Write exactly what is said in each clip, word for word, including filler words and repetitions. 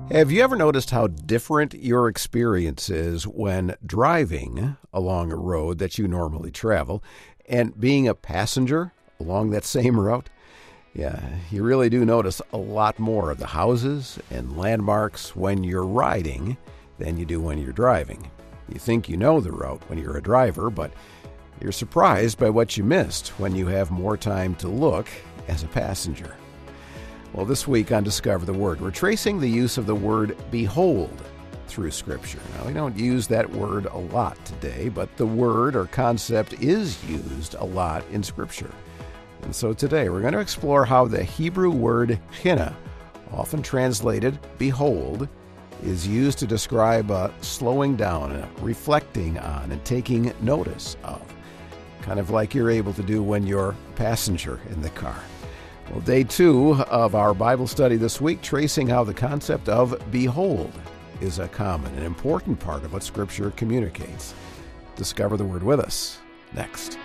Have you ever noticed how different your experience is when driving along a road that you normally travel and being a passenger along that same route? Yeah, you really do notice a lot more of the houses and landmarks when you're riding than you do when you're driving. You think you know the route when you're a driver, but you're surprised by what you missed when you have more time to look as a passenger. Well, this week on Discover the Word, we're tracing the use of the word behold through Scripture. Now, we don't use that word a lot today, but the word or concept is used a lot in Scripture. And so today we're going to explore how the Hebrew word chinah, often translated behold, is used to describe a slowing down, a reflecting on, and taking notice of, kind of like you're able to do when you're a passenger in the car. Well, day two of our Bible study this week, tracing how the concept of behold is a common and important part of what Scripture communicates. Discover the Word with us next.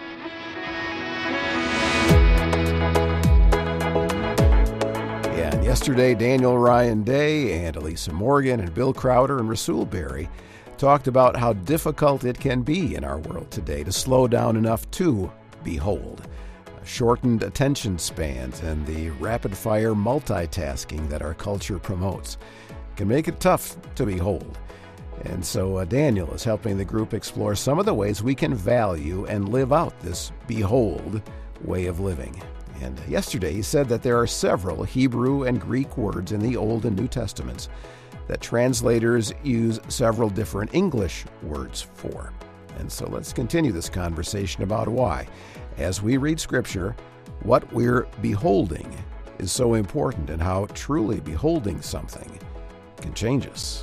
Yeah, and yesterday, Daniel Ryan Day and Elisa Morgan and Bill Crowder and Rasul Berry talked about how difficult it can be in our world today to slow down enough to behold. Shortened attention spans and the rapid-fire multitasking that our culture promotes can make it tough to behold. And so uh, Daniel is helping the group explore some of the ways we can value and live out this behold way of living. And yesterday he said that there are several Hebrew and Greek words in the Old and New Testaments that translators use several different English words for. And so let's continue this conversation about why, as we read Scripture, what we're beholding is so important and how truly beholding something can change us.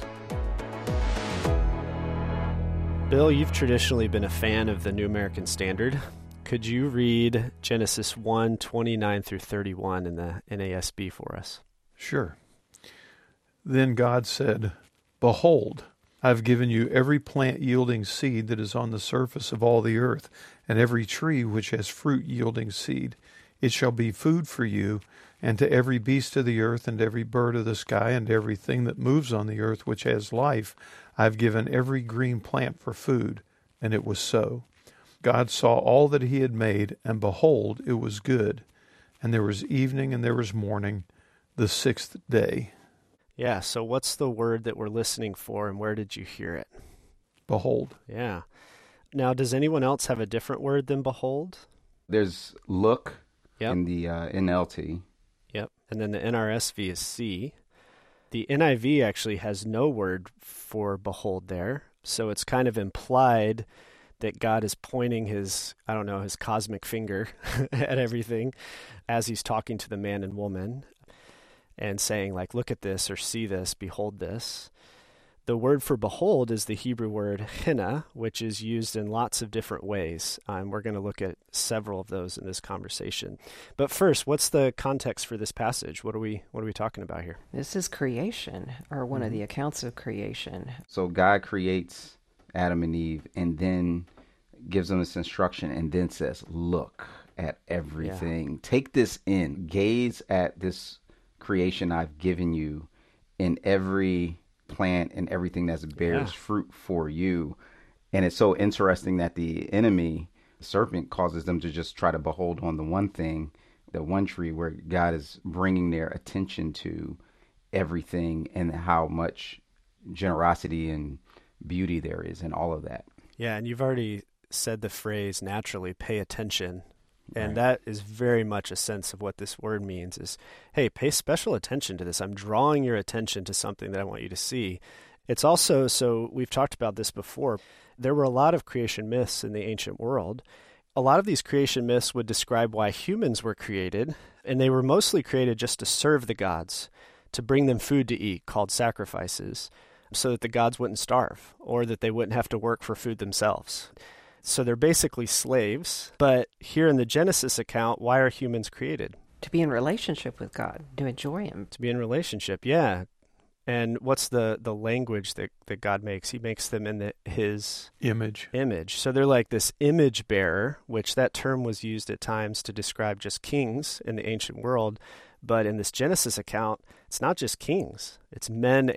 Bill, you've traditionally been a fan of the New American Standard. Could you read Genesis one, twenty-nine through thirty-one in the N A S B for us? Sure. Then God said, "Behold, I have given you every plant yielding seed that is on the surface of all the earth, and every tree which has fruit yielding seed. It shall be food for you, and to every beast of the earth, and every bird of the sky, and everything that moves on the earth which has life, I have given every green plant for food." And it was so. God saw all that he had made, and behold, it was good. And there was evening and there was morning, the sixth day. Yeah, so what's the word that we're listening for, and where did you hear it? Behold. Yeah. Now, does anyone else have a different word than behold? There's look Yep. in the uh, N L T. Yep. And then the N R S V is see. The N I V actually has no word for behold there. So it's kind of implied that God is pointing his, I don't know, his cosmic finger at everything as he's talking to the man and woman and saying, like, look at this or see this, behold this. The word for behold is the Hebrew word chinah, which is used in lots of different ways. Um, we're going to look at several of those in this conversation. But first, what's the context for this passage? What are we what are we talking about here? This is creation, or one mm-hmm. of the accounts of creation. So God creates Adam and Eve and then gives them this instruction and then says, look at everything. Yeah. Take this in. Gaze at this creation I've given you in every plant and everything that bears yeah. fruit for you. And it's so interesting that the enemy, the serpent, causes them to just try to behold on the one thing, the one tree, where God is bringing their attention to everything and how much generosity and beauty there is in all of that. Yeah, and you've already said the phrase naturally, pay attention. And Right. that is very much a sense of what this word means is, hey, pay special attention to this. I'm drawing your attention to something that I want you to see. It's also, so we've talked about this before, there were a lot of creation myths in the ancient world. A lot of these creation myths would describe why humans were created, and they were mostly created just to serve the gods, to bring them food to eat, called sacrifices, so that the gods wouldn't starve, or that they wouldn't have to work for food themselves. So they're basically slaves. But here in the Genesis account, why are humans created? To be in relationship with God, to enjoy him. To be in relationship, yeah. And what's the, the language that, that God makes? He makes them in the, his image. image. So they're like this image bearer, which that term was used at times to describe just kings in the ancient world. But in this Genesis account, it's not just kings. It's men